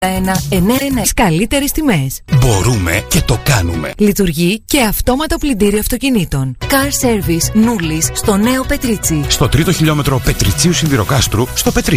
1-9-1 καλύτερες τιμές. Μπορούμε και το κάνουμε. Λειτουργεί και αυτόματο πλυντήριο αυτοκινήτων. Car Service Νούλης στο Νέο Πετρίτσι. Στο 3ο χιλιόμετρο Πετριτσίου Σιδηροκάστρου στο Πετρίτσι.